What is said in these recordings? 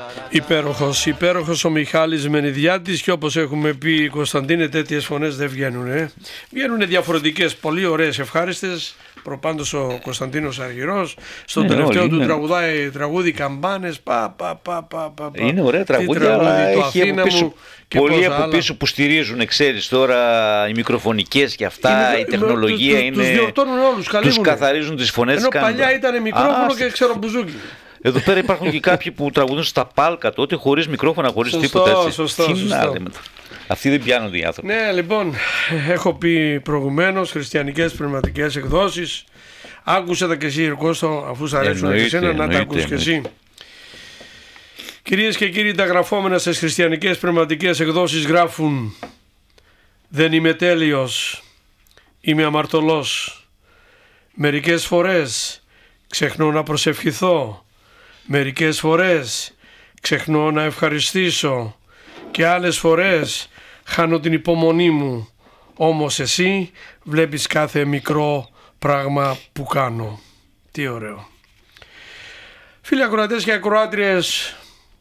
Υπέροχος ο Μιχάλης Μενιδιάτης, και όπως έχουμε πει, Κωνσταντίνε, τέτοιες φωνές δεν βγαίνουν. Βγαίνουν διαφορετικές, πολύ ωραίες, ευχάριστες. Προπάντως ο Κωνσταντίνος Αργυρός, στο τελευταίο του τραγουδάει τραγούδι «Καμπάνες», είναι ωραία τραγούδια, αλλά έχει από πίσω, πολλοί από πίσω που στηρίζουν, ξέρεις τώρα, οι μικροφωνικές και αυτά, η τεχνολογία είναι... Τους διορτώνουν όλους, τους καθαρίζουν τις φωνές. Ενώ παλιά ήταν μικρόφωνο και ξεροπουζούκι. Εδώ πέρα υπάρχουν και κάποιοι που τραγουδούν στα πάλκα τότε, χωρίς μικρόφωνα, χωρίς τίποτα έτσι. Σωστό. Αυτοί δεν πιάνονται οι άνθρωποι. Ναι, λοιπόν, έχω πει προηγουμένως, χριστιανικές πνευματικές εκδόσεις. Άκουσε τα και εσύ, Κώστο, αφού σ' αρέσουν και εσένα, να τα ακούσεις και εσύ. Κυρίες και κύριοι, τα γραφόμενα στις χριστιανικές πνευματικές εκδόσεις γράφουν: «Δεν είμαι τέλειος, είμαι αμαρτωλός. Μερικές φορές ξεχνώ να προσευχηθώ. Μερικές φορές ξεχνώ να ευχαριστήσω. Και άλλες φορές χάνω την υπομονή μου. Όμως εσύ βλέπεις κάθε μικρό πράγμα που κάνω». Τι ωραίο. Φίλοι ακροατές και ακροάτριες,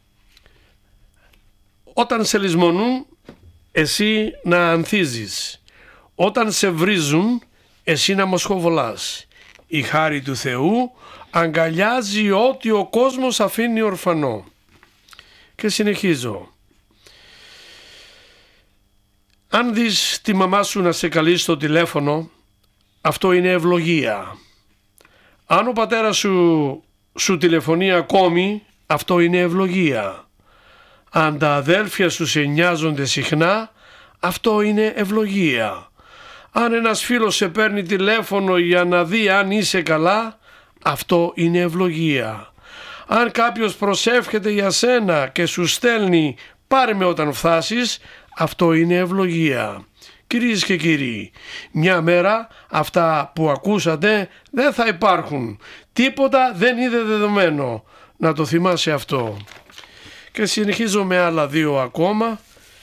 όταν σε λησμονούν, εσύ να ανθίζεις. Όταν σε βρίζουν, εσύ να μοσχοβολάς. Η χάρη του Θεού αγκαλιάζει ό,τι ο κόσμος αφήνει ορφανό. Και συνεχίζω. Αν δεις τη μαμά σου να σε καλεί στο τηλέφωνο, αυτό είναι ευλογία. Αν ο πατέρας σου τηλεφωνεί ακόμη, αυτό είναι ευλογία. Αν τα αδέλφια σου σε νοιάζονται συχνά, αυτό είναι ευλογία. Αν ένας φίλος σε παίρνει τηλέφωνο για να δει αν είσαι καλά, αυτό είναι ευλογία. Αν κάποιος προσεύχεται για σένα και σου στέλνει «πάρε με όταν φτάσεις», αυτό είναι ευλογία. Κυρίες και κύριοι, μια μέρα αυτά που ακούσατε δεν θα υπάρχουν. Τίποτα δεν είναι δεδομένο. Να το θυμάσαι αυτό. Και συνεχίζω με άλλα δύο ακόμα.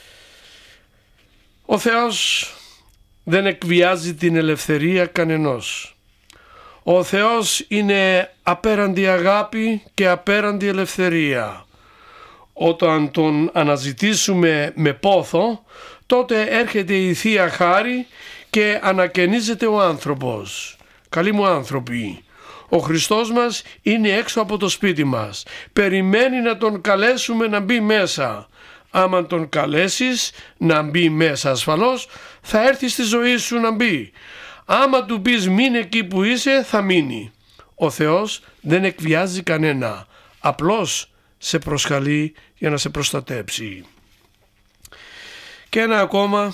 Ο Θεός δεν εκβιάζει την ελευθερία κανενός. Ο Θεός είναι απέραντη αγάπη και απέραντη ελευθερία. Όταν τον αναζητήσουμε με πόθο, τότε έρχεται η Θεία Χάρη και ανακαινίζεται ο άνθρωπος. Καλοί μου άνθρωποι, ο Χριστός μας είναι έξω από το σπίτι μας. Περιμένει να τον καλέσουμε να μπει μέσα. Άμα τον καλέσεις να μπει μέσα ασφαλώς, θα έρθει στη ζωή σου να μπει. Άμα του πεις μείνε εκεί που είσαι, θα μείνει. Ο Θεός δεν εκβιάζει κανένα. Απλώς σε προσκαλεί για να σε προστατέψει. Και ένα ακόμα.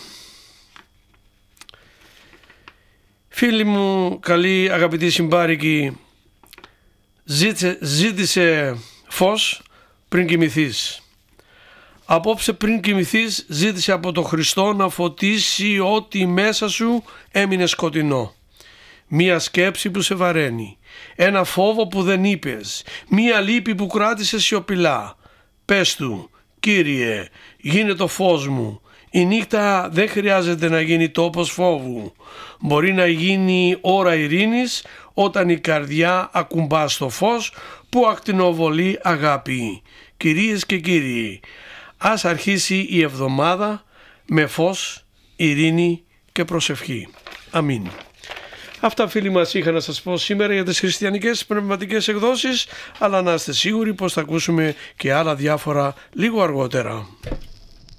Φίλοι μου καλοί, αγαπητοί συμπάρικοι, ζήτησε φως πριν κοιμηθείς. Απόψε πριν κοιμηθείς ζήτησε από τον Χριστό να φωτίσει ό,τι μέσα σου έμεινε σκοτεινό. Μία σκέψη που σε βαραίνει, ένα φόβο που δεν είπες, μία λύπη που κράτησε σιωπηλά. Πες του: «Κύριε, γίνε το φως μου». Η νύχτα δεν χρειάζεται να γίνει τόπος φόβου. Μπορεί να γίνει ώρα ειρήνης όταν η καρδιά ακουμπά στο φως που ακτινοβολεί αγάπη. Κυρίες και κύριοι, ας αρχίσει η εβδομάδα με φως, ειρήνη και προσευχή. Αμήν. Αυτά, φίλοι μας, είχα να σας πω σήμερα για τις χριστιανικές πνευματικές εκδόσεις, αλλά να είστε σίγουροι πως θα ακούσουμε και άλλα διάφορα λίγο αργότερα.